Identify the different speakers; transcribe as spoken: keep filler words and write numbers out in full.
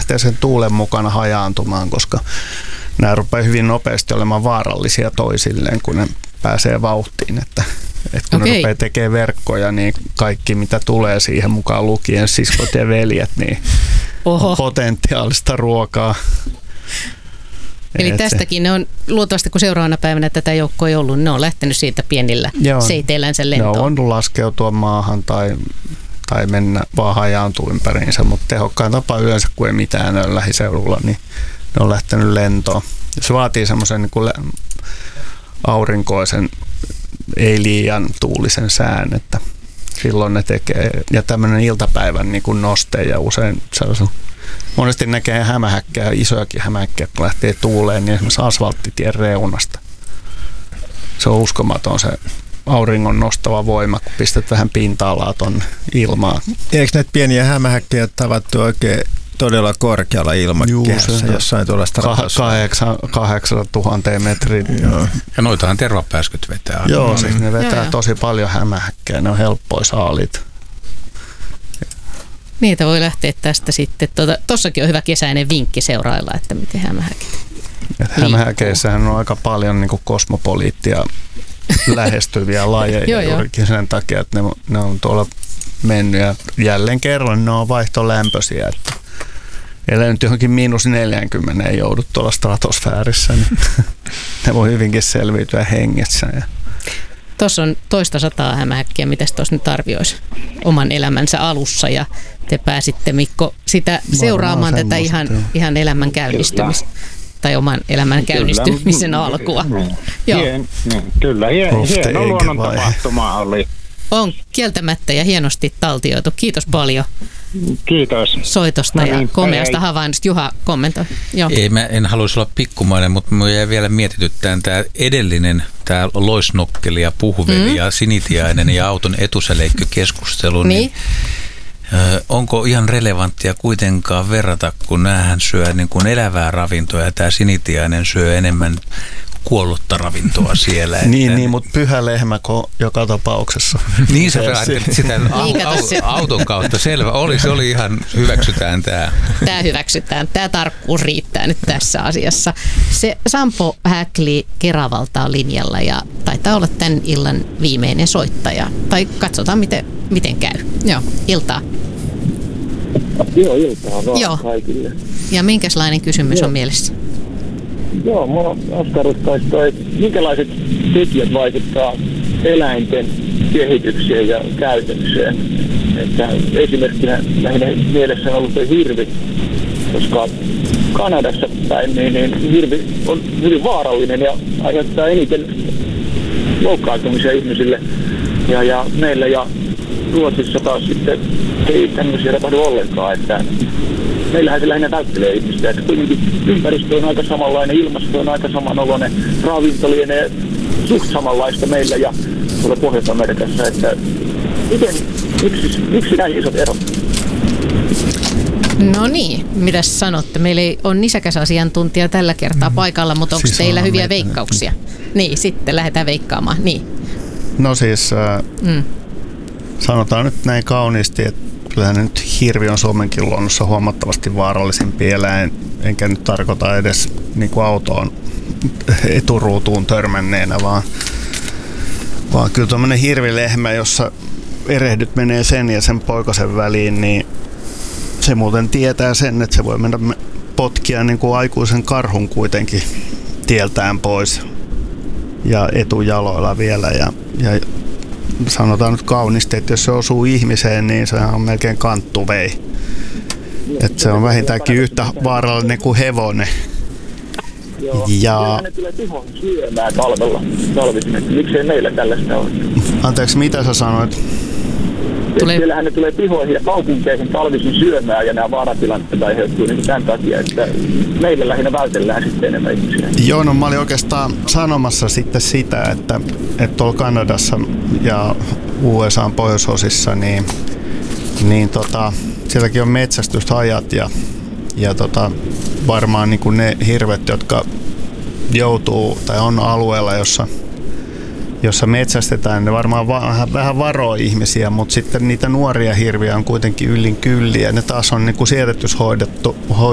Speaker 1: lähtee sen tuulen mukana hajaantumaan, koska nämä rupeaa hyvin nopeasti olemaan vaarallisia toisilleen, kun ne pääsee vauhtiin. Että, että kun okay. ne rupeaa tekemään verkkoja, niin kaikki mitä tulee siihen mukaan lukien, siskot ja veljet, niin Oho. on potentiaalista ruokaa.
Speaker 2: Eli et tästäkin ne on, luultavasti kun seuraavana päivänä tätä joukkoa ei ollut, ne on lähtenyt siitä pienillä Joo. seiteillänsä lentoon. Ne on
Speaker 1: voinut laskeutua maahan tai, tai mennä vaan hajaantua ympäriinsä, mutta tehokkain tapa yleensä, kun ei mitään ole lähiseudulla, niin ne on lähtenyt lentoon. Se vaatii semmoisen niin kuin aurinkoisen, ei liian tuulisen sään, että silloin ne tekee. Ja tämmöinen iltapäivän niin kuin noste ja usein sellaisen, monesti näkee hämähäkkejä, isojakin hämähäkkejä, kun lähtee tuuleen, niin esimerkiksi asfalttitien reunasta. Se on uskomaton se auringon nostava voima, kun pistät vähän pinta-alaa tuonne ilmaan.
Speaker 3: Eikö näitä pieniä hämähäkkejä tavattu oikein todella korkealla ilmakehässä, jossain tuolla
Speaker 1: stratosfäärissä? Kahdeksan tuhanteen metrin.
Speaker 4: Joo. Ja noitahan tervapääskyt vetää.
Speaker 1: Joo, mm. siis ne vetää joo, tosi paljon hämähäkkejä, ne on helppoja saalit.
Speaker 2: Niitä voi lähteä tästä sitten. Tuossakin on hyvä kesäinen vinkki seurailla, että miten hämähäkit.
Speaker 1: Hämähäkeissähän on aika paljon niin kuin kosmopoliittia lähestyviä lajeja juurikin sen takia, että ne, ne on tuolla mennyt ja jälleen kerran ne on vaihtolämpöisiä, että ellei nyt johonkin miinus neljäkymmentä ei joudu tuolla stratosfäärissä, niin ne voi hyvinkin selviytyä hengessä.
Speaker 2: Tuossa on toista sataa hämähäkkiä, mitäs tuossa nyt arvioisi oman elämänsä alussa ja te pääsitte Mikko sitä seuraamaan no, tätä ihan, ihan elämän käynnistymistä. Tai oman elämän käynnistymisen kyllä. alkua.
Speaker 5: Mm. Joo. Hien, niin, kyllä, hien, hieno luonnon tapahtuma oli.
Speaker 2: On kieltämättä ja hienosti taltioitu. Kiitos paljon.
Speaker 5: Kiitos.
Speaker 2: Soitosta no niin, ja komeasta havainnosta. Juha kommentoi. Joo.
Speaker 4: Ei, mä en haluaisi olla pikkumainen, mutta minua jäi vielä mietityttään tämä edellinen, tämä loisnokkeli ja puhveli mm. ja sinitiainen ja auton etusäleikkö-keskustelu.
Speaker 2: Niin. niin
Speaker 4: onko ihan relevanttia kuitenkaan verrata, kun näähän syö niin kuin elävää ravintoa ja tämä sinitiainen syö enemmän kuollutta ravintoa siellä.
Speaker 1: niin, niin, mutta pyhä lehmä joka tapauksessa.
Speaker 4: niin sä ajattelit sitä au, au, auton kautta. Selvä. Oli, se oli ihan, hyväksytään tämä.
Speaker 2: Tämä hyväksytään. Tämä tarkkuus riittää nyt tässä asiassa. Se Sampo Häkli Keravalta on linjalla ja taitaa olla tämän illan viimeinen soittaja. Tai katsotaan, miten, miten käy. Joo, iltaa.
Speaker 6: Joo, iltaa vaan
Speaker 2: Joo.
Speaker 6: kaikille.
Speaker 2: Ja minkälainen kysymys Joo. on mielessä?
Speaker 6: Joo, minua askarruttaisi toi, minkälaiset tekijät vaikuttaa eläinten kehitykseen ja käytökseen. Että esimerkkinä lähinnä mielessä on ollut se hirvi, koska Kanadassa päin niin, niin hirvi on hyvin vaarallinen ja aiheuttaa eniten loukkaantumisia ihmisille. Ja, ja meillä ja Ruotsissa taas sitten ei tämmöisiä tapahdu ollenkaan, että meillähän se lähinnä välttelee ihmistä, että kuitenkin ympäristö on aika samanlainen, ilmasto on aika samanoloinen, ravinto lienee suht samanlaista meillä ja tuolla Pohjois-Amerikassa, että miten, miksi, miksi näin isot erot?
Speaker 2: No niin, mitäs sanotte? Meillä ei ole nisäkäsasiantuntija tällä kertaa mm. paikalla, mutta onko siis teillä on hyviä meitä. veikkauksia? Niin, sitten lähdetään veikkaamaan. Niin.
Speaker 1: No siis äh, mm. sanotaan nyt näin kauniisti, että kyllähän nyt hirvi on Suomenkin luonnossa huomattavasti vaarallisempi eläin, enkä nyt tarkoita edes niin kuin autoon eturuutuun törmänneenä, vaan, vaan kyllä tuommoinen hirvilehmä, jossa erehdyt menee sen ja sen poikasen väliin, niin se muuten tietää sen, että se voi mennä potkia niin kuin aikuisen karhun kuitenkin tieltään pois ja etujaloilla vielä ja, ja sanotaan nyt kauniisti, että jos se osuu ihmiseen, niin se on melkein kanttuvei. Että se on vähintäänkin yhtä vaarallinen kuin hevonen.
Speaker 6: Joo. Ja ne tulee tuhon syömään talvella. Talvisin, että miksei meillä tällaista ole.
Speaker 1: Anteeksi, mitä sä sanoit?
Speaker 6: Tulee... Siellähän ne tulee pihoihin ja kaupunkeihin talvisin syömään ja nämä vaaratilanteet aiheutuu niin tämän takia, että meillä lähinnä vältellään sitten enemmän ihmisiä.
Speaker 1: Joo, no mä olin oikeastaan sanomassa sitten sitä, että, että tuolla Kanadassa ja U S A:n pohjoisosissa, niin, niin tota, sielläkin on metsästysajat ja, ja tota, varmaan niin kuin ne hirvet, jotka joutuu tai on alueella, jossa jossa metsästetään, ne varmaan va- vähän varoo ihmisiä, mutta sitten niitä nuoria hirviä on kuitenkin yllin kylliä. Ne taas on niin kuin siedätyshoidettu